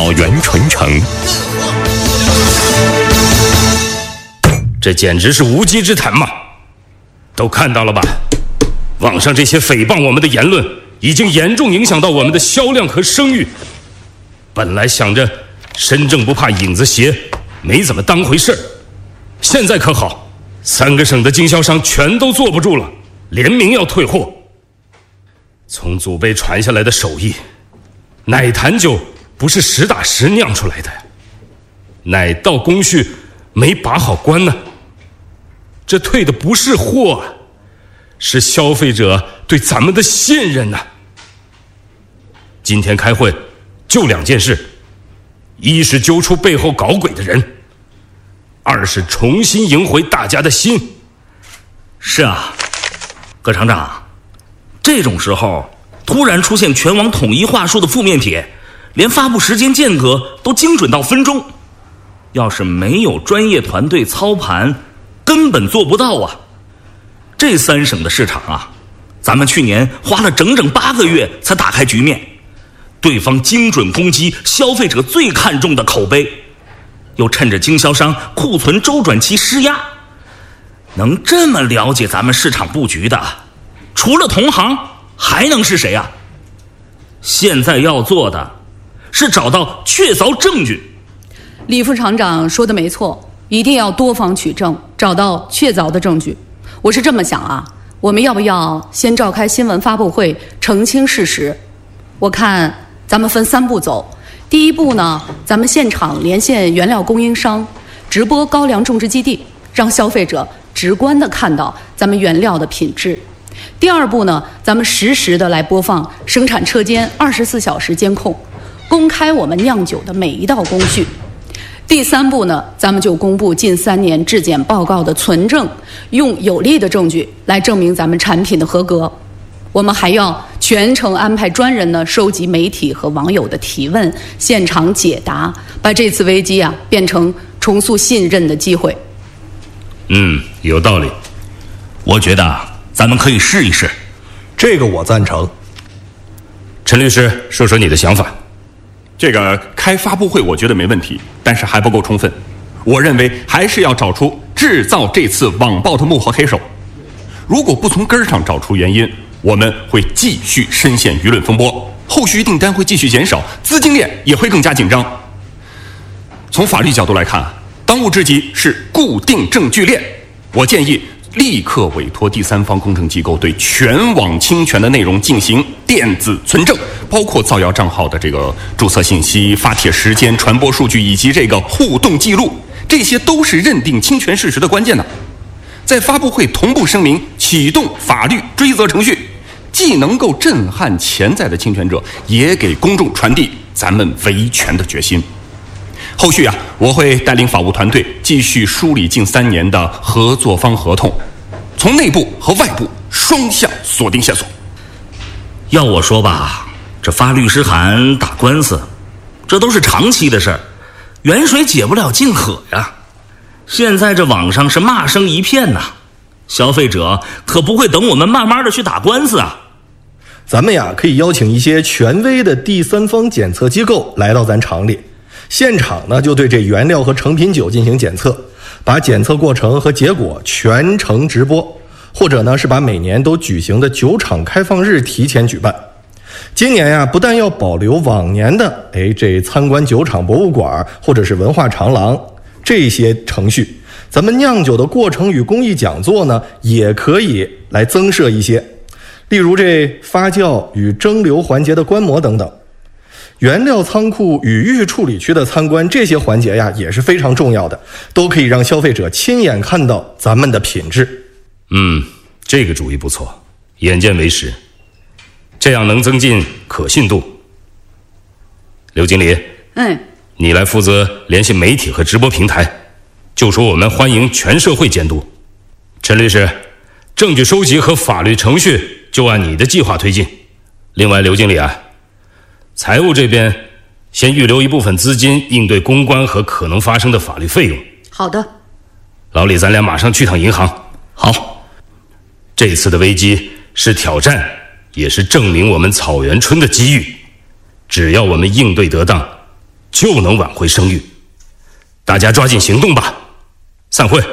草原纯城。 这简直是无稽之谈嘛！都看到了吧？网上这些诽谤我们的言论已经严重影响到我们的销量和声誉。本来想着身正不怕影子斜，没怎么当回事儿，现在可好，3个省的经销商全都坐不住了，联名要退货。从祖辈传下来的手艺，哪坛酒不是实打实酿出来的呀？哪道工序没把好关呢？这退的不是货啊，是消费者对咱们的信任呐。今天开会就2件事，一是揪出背后搞鬼的人，2是重新赢回大家的心。 是啊，葛厂长，这种时候突然出现全网统一话术的负面帖，连发布时间间隔都精准到分钟，要是没有专业团队操盘，根本做不到啊。这3省的市场啊，咱们去年花了整整8个月才打开局面，对方精准攻击消费者最看重的口碑，又趁着经销商库存周转期施压。能这么了解咱们市场布局的，除了同行还能是谁啊？现在要做的是找到确凿证据。 李副厂长说的没错，一定要多方取证，找到确凿的证据。我是这么想啊，我们要不要先召开新闻发布会澄清事实？我看咱们分3步走。第一步呢，咱们现场连线原料供应商，直播高粱种植基地，让消费者直观地看到咱们原料的品质。第2步呢，咱们实时的来播放生产车间24小时监控，公开我们酿酒的每一道工序。第3步呢，咱们就公布近3年质检报告的存证，用有力的证据来证明咱们产品的合格。我们还要全程安排专人呢，收集媒体和网友的提问，现场解答，把这次危机啊变成重塑信任的机会。 有道理。 我觉得咱们可以试一试。 这个我赞成。 陈律师，说说你的想法。 这个开发布会我觉得没问题，但是还不够充分。我认为还是要找出制造这次网暴的幕后黑手。如果不从根儿上找出原因，我们会继续深陷舆论风波，后续订单会继续减少，资金链也会更加紧张。从法律角度来看，当务之急是固定证据链。我建议立刻委托第3方公证机构对全网侵权的内容进行电子存证，包括造谣账号的这个注册信息、发帖时间、传播数据以及这个互动记录，这些都是认定侵权事实的关键呢。在发布会同步声明，启动法律追责程序，既能够震撼潜在的侵权者，也给公众传递咱们维权的决心。后续我会带领法务团队继续梳理近3年的合作方合同，从内部和外部双向锁定线索。 要我说吧，这发律师函打官司，这都是长期的事儿，远水解不了近渴呀。现在这网上是骂声一片呐，消费者可不会等我们慢慢的去打官司啊。 咱们可以邀请一些权威的第3方检测机构来到咱厂里，现场呢就对这原料和成品酒进行检测，把检测过程和结果全程直播，或者呢是把每年都举行的酒厂开放日提前举办。今年不但要保留往年的这参观酒厂博物馆或者是文化长廊这些程序，咱们酿酒的过程与工艺讲座呢也可以来增设一些，例如这发酵与蒸馏环节的观摩等等。原料仓库与预处理区的参观，这些环节也是非常重要的，都可以让消费者亲眼看到咱们的品质。 这个主意不错，眼见为实，这样能增进可信度。刘经理，你来负责联系媒体和直播平台，就说我们欢迎全社会监督。陈律师，证据收集和法律程序就按你的计划推进。另外，刘经理财务这边先预留一部分资金应对公关和可能发生的法律费用。 好的。 老李，咱俩马上去趟银行。 好。 这次的危机是挑战，也是证明我们草原村的机遇。只要我们应对得当， 就能挽回声誉。大家抓紧行动吧！散会。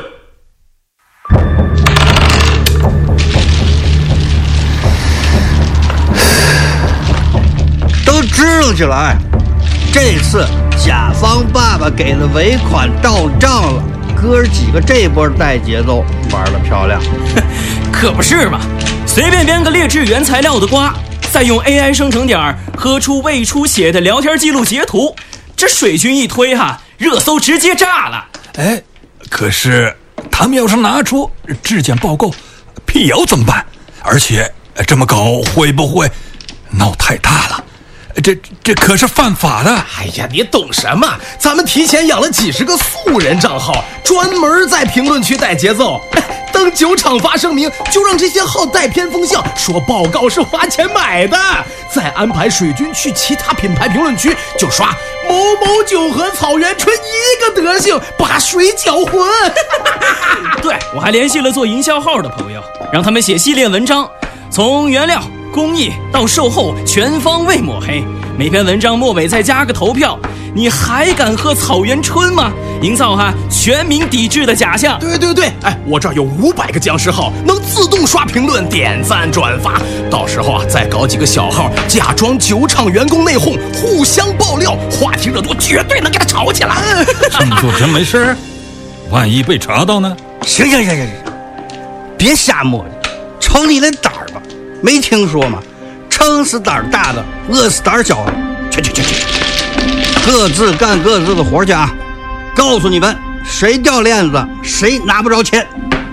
都支棱起来！这次甲方爸爸给的尾款到账了，哥儿几个这波带节奏玩得漂亮。 可不是嘛，随便编个劣质原材料的瓜，再用 AI 生成点喝出未出血的聊天记录截图，这水军一推哈，热搜直接炸了。 哎，可是他们要是拿出质检报告辟谣怎么办？而且这么搞会不会闹太大了？这可是犯法的。 哎呀，你懂什么？咱们提前养了几十个素人账号，专门在评论区带节奏。等酒厂发声明，就让这些号带偏风向，说报告是花钱买的。再安排水军去其他品牌评论区，就刷某某酒和草原春一个德行，把水搅浑。 对，我还联系了做营销号的朋友，让他们写系列文章，从原料、工艺到售后全方位抹黑，每篇文章末尾再加个投票，你还敢喝草原春吗？营造全民抵制的假象。 对，哎，我这儿有500个僵尸号，能自动刷评论、点赞、转发。到时候再搞几个小号，假装酒厂员工内讧，互相爆料，话题热度绝对能给他炒起来。 这么做真没事？万一被查到呢？ 行，别瞎磨叽，瞅你那胆儿吧，没听说吗？撑死胆儿大的，饿死胆儿小的。去，各自干各自的活去啊！告诉你们，谁掉链子，谁拿不着钱。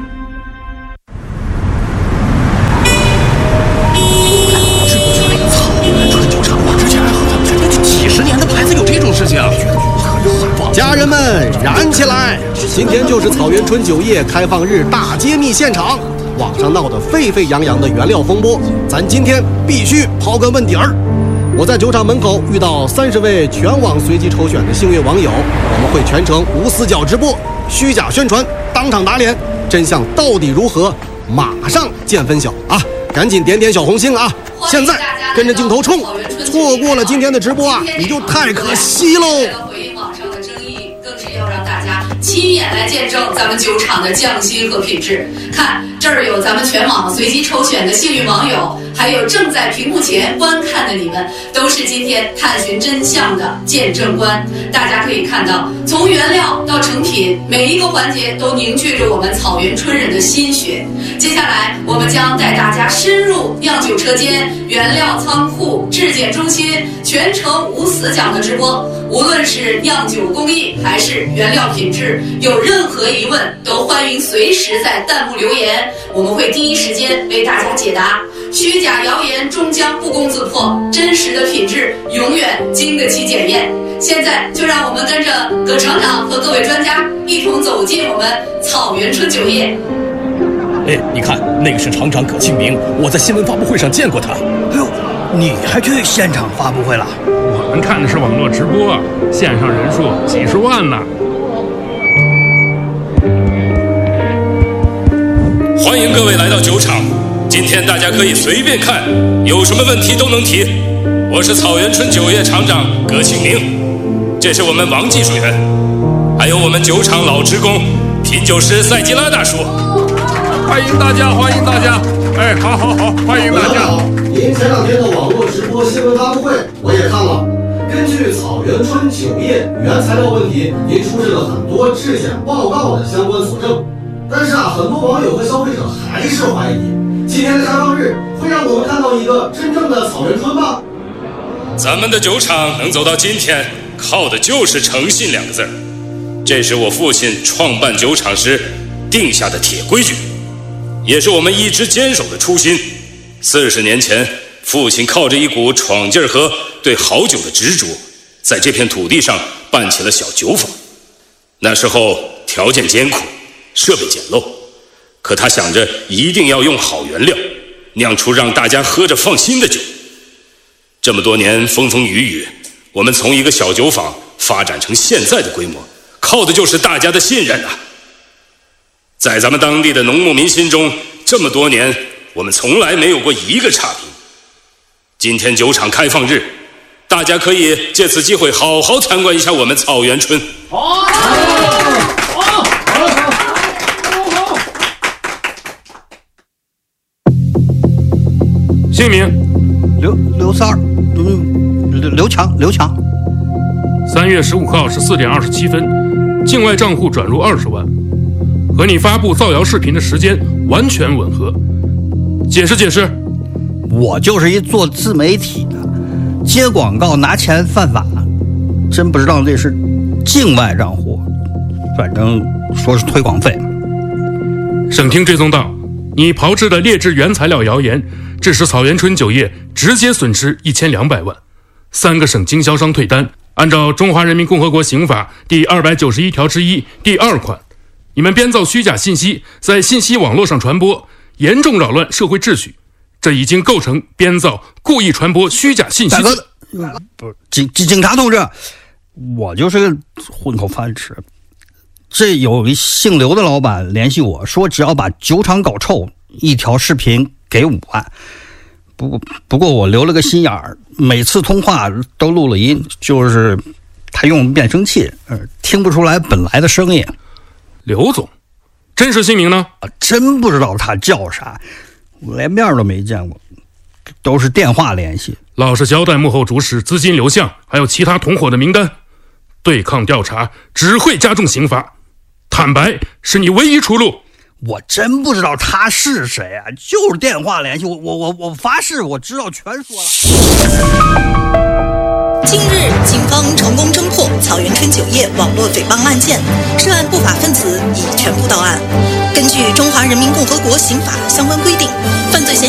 是不是那个草原春酒厂吗？之前还和咱们这几十年的牌子有这种事情？ 家人们，燃起来！今天就是草原春酒业开放日大揭秘现场，网上闹得沸沸扬扬的原料风波，咱今天必须刨根问底儿。我在酒厂门口遇到30位全网随机抽选的幸运网友，我们会全程无死角直播，虚假宣传当场打脸，真相到底如何？马上见分晓啊！赶紧点小红心啊！现在跟着镜头冲，错过了今天的直播啊，你就太可惜喽！ 回应网上的争议，更是要让大家亲眼来见证咱们酒厂的匠心和品质。看，这儿有咱们全网随机抽选的幸运网友，还有正在屏幕前观看的你们，都是今天探寻真相的见证官。大家可以看到，从原料到成品，每一个环节都凝聚着我们草原春人的心血。接下来，我们将带大家深入酿酒车间、原料仓库、质检中心，全程无死角的直播。无论是酿酒工艺还是原料品质，有任何疑问都欢迎随时在弹幕留言，我们会第一时间为大家解答。虚假谣言终将不攻自破，真实的品质永远经得起检验。现在就让我们跟着葛厂长和各位专家一同走进我们草原春酒业。 哎，你看，那个是厂长葛庆明，我在新闻发布会上见过他。 哎呦，你还去现场发布会了？ 我们看的是网络直播，线上人数几十万呢。 欢迎各位来到酒厂，今天大家可以随便看，有什么问题都能提。我是草原春酒业厂长葛庆明，这是我们王技术员，还有我们酒厂老职工品酒师赛吉拉大叔。 欢迎大家，欢迎大家！哎，好，欢迎大家。 您前2天的网络直播新闻发布会我也看了。根据草原春酒业原材料问题，您出示了很多质检报告的相关佐证，但是很多网友和消费者还是怀疑，今天的开放日会让我们看到一个真正的草原春吗？ 咱们的酒厂能走到今天，靠的就是诚信2个字，这是我父亲创办酒厂时定下的铁规矩，也是我们一直坚守的初心。40年前，父亲靠着一股闯劲儿和对好酒的执着，在这片土地上办起了小酒坊。那时候条件艰苦，设备简陋，可他想着一定要用好原料，酿出让大家喝着放心的酒。这么多年风风雨雨，我们从一个小酒坊发展成现在的规模，靠的就是大家的信任啊！在咱们当地的农牧民心中，这么多年我们从来没有过一个差评。今天酒厂开放日， 大家可以借此机会好好参观一下我们草原村。 好。 姓名： 刘三儿，刘强。 3月15号14点27分，境外账户转入20万，和你发布造谣视频的时间完全吻合。解释。 我就是一做自媒体的，接广告拿钱犯法，真不知道这是境外账户，反正说是推广费。 省厅追踪到，你炮制的劣质原材料谣言，致使草原春酒业直接损失1200万，3个省经销商退单。按照《中华人民共和国刑法》第291条之一第2款，你们编造虚假信息，在信息网络上传播，严重扰乱社会秩序，这已经构成编造、故意传播虚假信息。 不是警察同志，我就是个混口饭吃。这有一姓刘的老板联系我说，只要把酒厂搞臭，一条视频给5万。不过我留了个心眼儿，每次通话都录了音，就是他用变声器，听不出来本来的声音。 刘总，真实姓名呢？ 真不知道他叫啥，我连面都没见过，都是电话联系。 老实交代幕后主使、资金流向，还有其他同伙的名单。对抗调查只会加重刑罚，坦白是你唯一出路。 我真不知道他是谁啊，就是电话联系我发誓我知道全说了。 近日，警方成功侦破草原春酒业网络诽谤案件，涉案不法分子已全部到案。根据《中华人民共和国刑法》相关规定，犯罪嫌